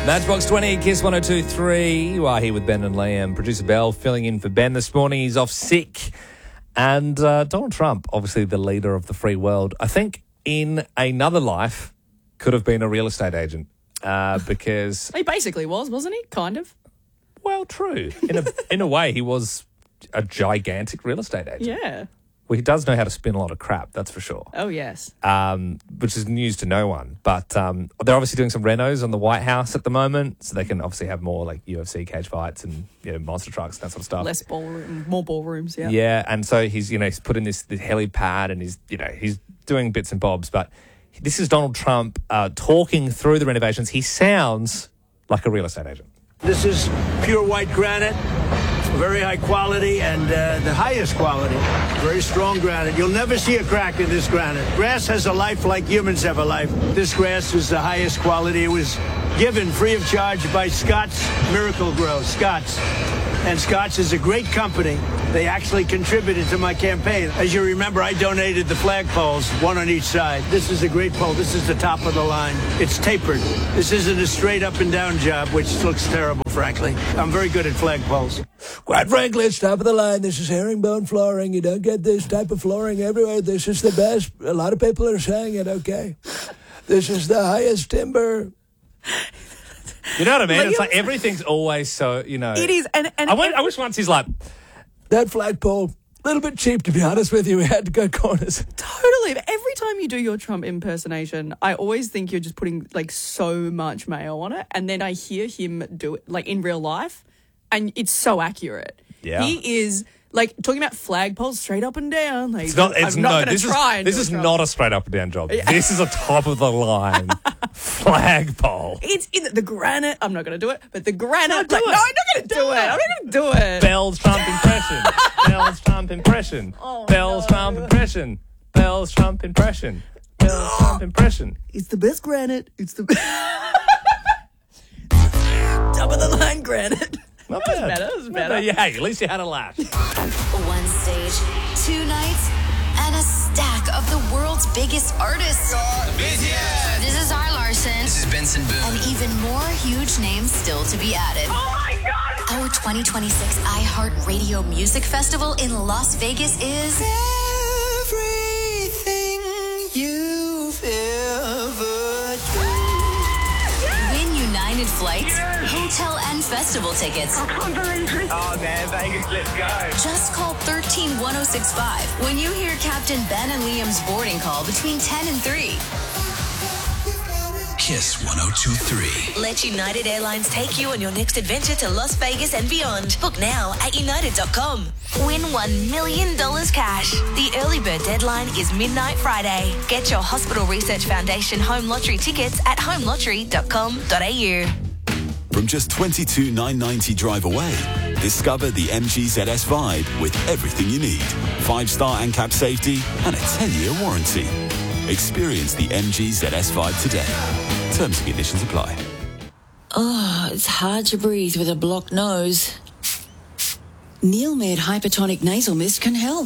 Matchbox 20, Kiss 102.3. You are here with Ben and Liam. Producer Bell filling in for Ben this morning. He's off sick. And Donald Trump, obviously the leader of the free world, I think in another life could have been a real estate agent because... He basically was, wasn't he? Kind of. Well, true. In a way, he was a gigantic real estate agent. Yeah. Well, he does know how to spin a lot of crap, that's for sure. Oh, yes. Which is news to no one. But they're obviously doing some renos on the White House at the moment, so they can obviously have more like UFC cage fights and monster trucks and that sort of stuff. Less ballroom, more ballrooms, yeah. Yeah, and so he's put in this helipad and he's doing bits and bobs. But this is Donald Trump talking through the renovations. He sounds like a real estate agent. This is pure white granite. Very high quality and the highest quality. Very strong granite. You'll never see a crack in this granite. Grass has a life like humans have a life. This grass is the highest quality. It was given free of charge by Scott's Miracle-Gro. Scott's. And Scott's is a great company. They actually contributed to my campaign. As you remember, I donated the flagpoles, one on each side. This is a great pole. This is the top of the line. It's tapered. This isn't a straight up and down job, which looks terrible, frankly. I'm very good at flagpoles. Quite frankly, it's top of the line. This is herringbone flooring. You don't get this type of flooring everywhere. This is the best. A lot of people are saying it, okay? This is the highest timber. You know what I mean? It's like everything's always so, It is. And I wish once he's like... That flagpole, a little bit cheap, to be honest with you. We had to go corners. Totally. But every time you do your Trump impersonation, I always think you're just putting like so much mayo on it. And then I hear him do it like in real life and it's so accurate. Yeah. He is like talking about flagpoles straight up and down. Like, It's not, I'm not going to try. This is not a straight up and down job. This is a top of the line flagpole. It's in the granite. I'm not going to do it, but the granite. No, do it. No, I'm not going to do it. I'm not going to do it. Bell's Trump impression. Bell's Trump impression. Oh, Bell's no. Trump impression. Bell's Trump impression. Bell's Trump impression. It's the best granite. It's the top of the line granite. Not That was bad. better. That was better. Yeah, hey, at least you had a laugh. One stage, 2 nights, and a stack of the world's biggest artists. This is R. Larson. This is Benson Boone. And even more huge names still to be added. Oh my God! Our 2026 iHeartRadio Music Festival in Las Vegas is everything you've ever dreamed. Win United Flights, hotel and festival tickets. Oh man, Vegas, let's go. Just call 131065 when you hear Captain Ben and Liam's boarding call between 10 and 3. Kiss 102.3. Let United Airlines take you on your next adventure to Las Vegas and beyond. Book now at united.com. Win $1 million cash. The early bird deadline is midnight Friday. Get your Hospital Research Foundation home lottery tickets at homelottery.com.au. From just $22,990 drive away, discover the MG ZS Vibe with everything you need. 5-star ANCAP safety and a 10-year warranty. Experience the MG ZS Vibe today. Terms and conditions apply. Oh, it's hard to breathe with a blocked nose. Neilmed Hypertonic Nasal Mist can help.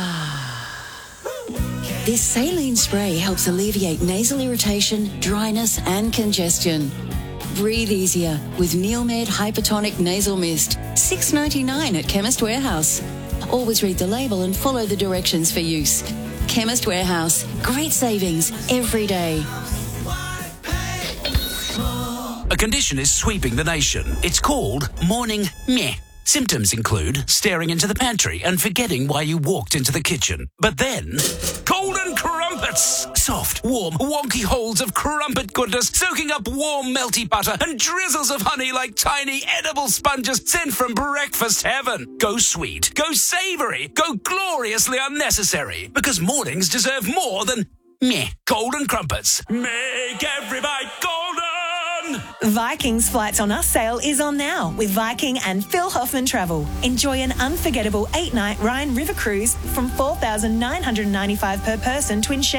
This saline spray helps alleviate nasal irritation, dryness and congestion. Breathe easier with Neilmed Hypertonic Nasal Mist. $6.99 at Chemist Warehouse. Always read the label and follow the directions for use. Chemist Warehouse. Great savings every day. A condition is sweeping the nation. It's called morning meh. Symptoms include staring into the pantry and forgetting why you walked into the kitchen. But then, golden crumpets! Soft, warm, wonky holes of crumpet goodness soaking up warm, melty butter and drizzles of honey like tiny edible sponges sent from breakfast heaven. Go sweet, go savory, go gloriously unnecessary. Because mornings deserve more than meh. Golden crumpets. Make every bite golden! Viking's Flights on Us sale is on now with Viking and Phil Hoffman Travel. Enjoy an unforgettable 8-night Rhine River cruise from $4,995 per person twin share.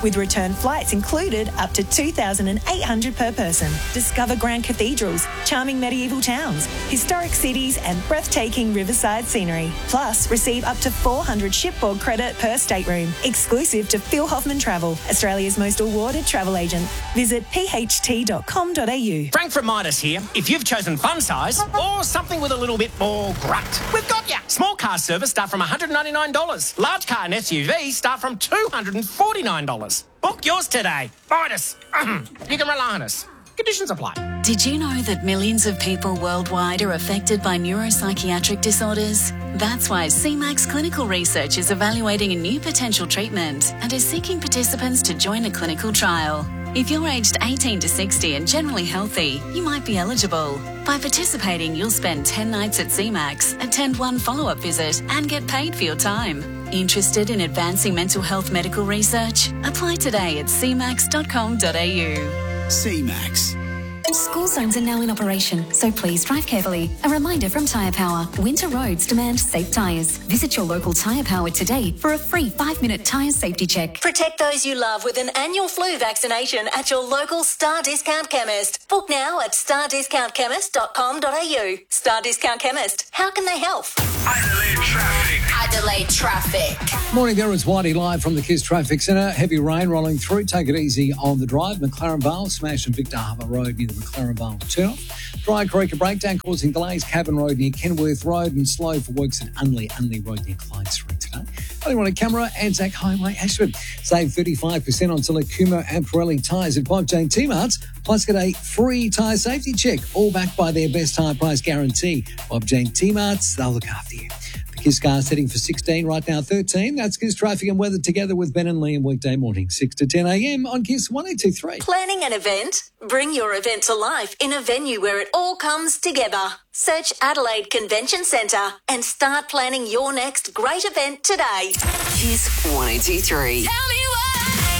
with return flights included up to $2,800 per person. Discover grand cathedrals, charming medieval towns, historic cities and breathtaking riverside scenery. Plus, receive up to 400 shipboard credit per stateroom, exclusive to Phil Hoffman Travel, Australia's most awarded travel agent. Visit pht.com.au. Frank from Midas here. If you've chosen fun size or something with a little bit more grunt, we've got ya. Small car service start from $199. Large car and SUV start from $249. Book yours today. Midas. You can rely on us. Conditions apply. Did you know that millions of people worldwide are affected by neuropsychiatric disorders? That's why CMAX Clinical Research is evaluating a new potential treatment and is seeking participants to join a clinical trial. If you're aged 18 to 60 and generally healthy, you might be eligible. By participating, you'll spend 10 nights at CMAX, attend one follow-up visit and get paid for your time. Interested in advancing mental health medical research? Apply today at cmax.com.au. C-Max. School zones are now in operation, so please drive carefully. A reminder from Tyre Power. Winter roads demand safe tyres. Visit your local Tyre Power today for a free 5-minute tyre safety check. Protect those you love with an annual flu vaccination at your local Star Discount Chemist. Book now at stardiscountchemist.com.au. Star Discount Chemist. How can they help? Adelaide traffic. Morning there, it's Whitey live from the KISS Traffic Centre. Heavy rain rolling through. Take it easy on the drive. McLaren Vale, smash and Victor Harbour Road near the McLaren Vale turn-off. Dry Creek, a breakdown causing delays. Cabin Road near Kenworth Road and slow for works at Unley Road near Clyde Street today. Only one on camera, Anzac Highway, Ashford. Save 35% on select Kumo and Pirelli tyres at Bob Jane T-Marts. Plus get a free tyre safety check, all backed by their best tyre price guarantee. Bob Jane T-Marts, they'll look after you. KISS cars heading for 16, right now 13. That's KISS traffic and weather together with Ben and Liam weekday morning, 6 to 10 a.m. on KISS 1023. Planning an event? Bring your event to life in a venue where it all comes together. Search Adelaide Convention Centre and start planning your next great event today. KISS 1023. Tell me why.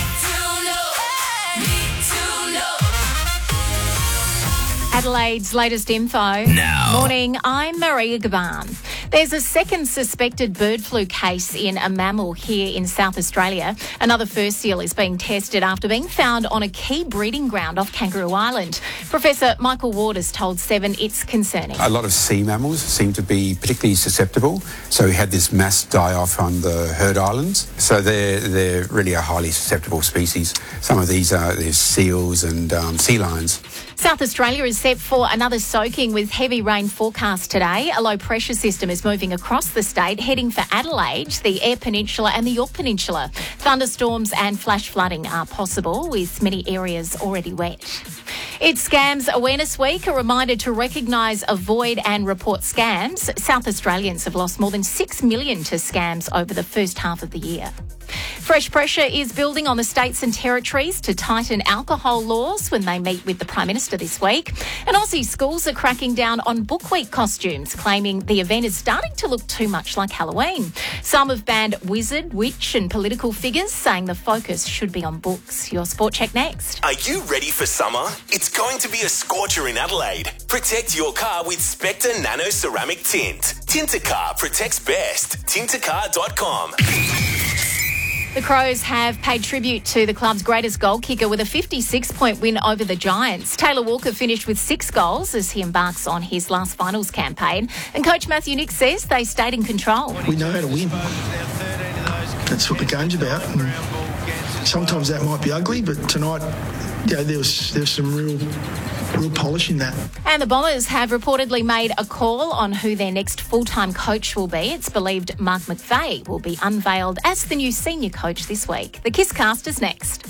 Adelaide's latest info. Now. Morning, I'm Maria Gaban. There's a second suspected bird flu case in a mammal here in South Australia. Another fur seal is being tested after being found on a key breeding ground off Kangaroo Island. Professor Michael Ward has told Seven it's concerning. A lot of sea mammals seem to be particularly susceptible. So we had this mass die-off on the Heard Islands. So they're really a highly susceptible species. Some of these are there's seals and sea lions. South Australia is set for another soaking with heavy rain forecast today. A low pressure system is moving across the state, heading for Adelaide, the Eyre Peninsula and the Yorke Peninsula. Thunderstorms and flash flooding are possible, with many areas already wet. It's Scams Awareness Week, a reminder to recognise, avoid and report scams. South Australians have lost more than 6 million to scams over the first half of the year. Fresh pressure is building on the states and territories to tighten alcohol laws when they meet with the Prime Minister this week. And Aussie schools are cracking down on Book Week costumes, claiming the event is starting to look too much like Halloween. Some have banned wizard, witch and political figures, saying the focus should be on books. Your Sport Check next. Are you ready for summer? It's going to be a scorcher in Adelaide. Protect your car with Spectre Nano Ceramic Tint. Tintercar protects best. Tintercar.com. The Crows have paid tribute to the club's greatest goal kicker with a 56-point win over the Giants. Taylor Walker finished with 6 goals as he embarks on his last finals campaign. And Coach Matthew Nick says they stayed in control. We know how to win. That's what the game's about. And sometimes that might be ugly, but tonight, there's some real polish in that. And the Bombers have reportedly made a call on who their next full-time coach will be. It's believed Mark McVeigh will be unveiled as the new senior coach this week. The KISS Cast is next.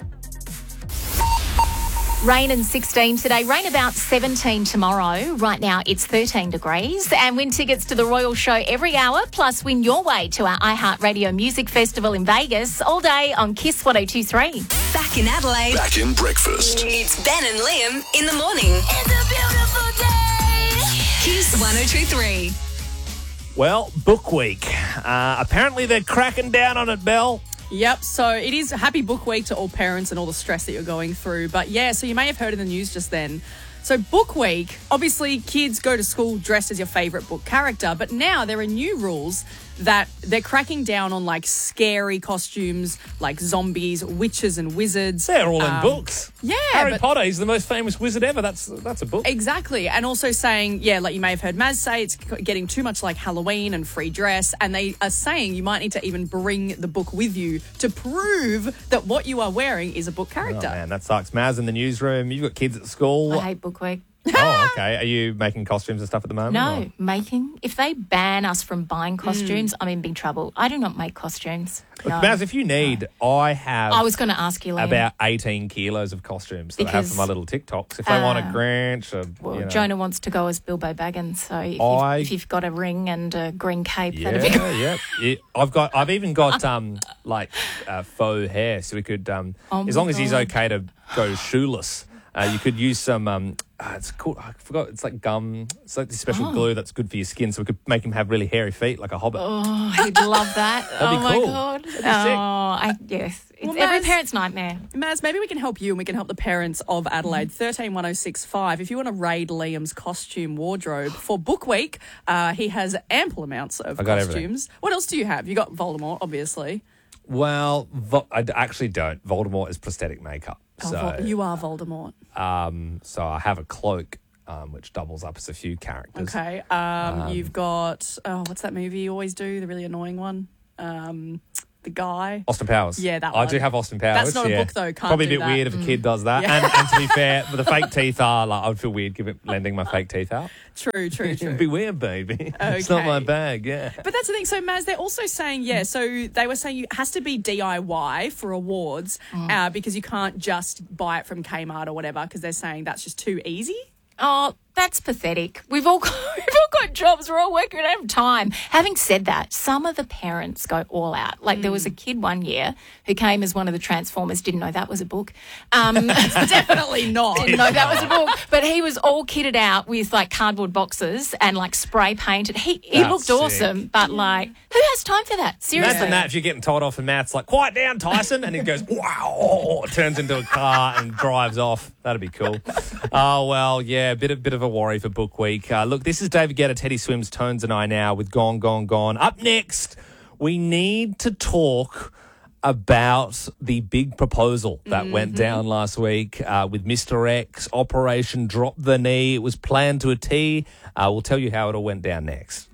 Rain and 16 today, rain about 17 tomorrow. Right now it's 13 degrees. And win tickets to the Royal Show every hour, plus win your way to our iHeartRadio Music Festival in Vegas all day on KISS 1023. Back in Adelaide. Back in breakfast. It's Ben and Liam in the morning. It's a beautiful day. KISS 1023. Well, Book Week. Apparently they're cracking down on it, Belle. Yep, so it is Happy Book Week to all parents and all the stress that you're going through. But yeah, so you may have heard in the news just then So Book Week, obviously kids go to school dressed as your favourite book character, but now there are new rules that they're cracking down on, like scary costumes, like zombies, witches and wizards. They're all in books. Yeah. Harry Potter, he's the most famous wizard ever. That's a book. Exactly. And also saying, like you may have heard Maz say, it's getting too much like Halloween and free dress. And they are saying you might need to even bring the book with you to prove that what you are wearing is a book character. Oh, man, that sucks. Maz in the newsroom. You've got kids at school. I hate Book Week. Oh, okay. Are you making costumes and stuff at the moment? No, or? making. If they ban us from buying costumes, I'm in big trouble. I do not make costumes. Look, No. Maz, if you need, I have... I was going to ask you, Liam. about 18 kilos of costumes that I have for my little TikToks. If they want a Grinch or, Well, Jonah wants to go as Bilbo Baggins, so if you've got a ring and a green cape, that'd be good. Yeah. I've even got faux hair, so we could as long as he's okay to go shoeless. You could use some. It's called. I forgot. It's like gum. It's like this special glue that's good for your skin. So we could make him have really hairy feet, like a hobbit. Oh, he'd love that. That'd be cool. My God. That'd be sick. Yes. It's Well, every Maz- parent's nightmare. Maz, maybe we can help you and we can help the parents of Adelaide. 131065. If you want to raid Liam's costume wardrobe for Book Week, he has ample amounts of I got costumes. everything. What else do you have? You got Voldemort, obviously. Well, I actually don't. Voldemort is prosthetic makeup. So You are Voldemort. so I have a cloak, which doubles up as a few characters. Okay. You've got, what's that movie you always do? The really annoying one. The guy. Austin Powers. Yeah, that I one. do have Austin Powers. That's not a book, though. Can't Probably do a bit that. weird if a kid does that. Yeah. And to be fair, the fake teeth are like I would feel weird lending my fake teeth out. True. It'd be weird, baby. It's not my bag. Yeah. But that's the thing. So, Maz, they're also saying, so they were saying it has to be DIY for awards because you can't just buy it from Kmart or whatever because they're saying that's just too easy. Oh, that's pathetic. We've all got jobs. We're all working. We don't have time. Having said that, some of the parents go all out. Like there was a kid one year who came as one of the Transformers. Didn't know that was a book. Definitely not. Didn't know that was a book. But he was all kitted out with like cardboard boxes and like spray painted. He looked sick. awesome, but like who has time for that? Seriously. Imagine that if you're getting told off and Matt's like, quiet down, Tyson. And he goes, wow, turns into a car and drives off. That'd be cool. Oh, well, yeah, a bit of a worry for Book Week. Look, this is David Guetta, Teddy Swims, Tones and I now with Gone, Gone, Gone. Up next, we need to talk about the big proposal that went down last week with Mr. X, Operation Drop the Knee. It was planned to a T. We'll tell you how it all went down next.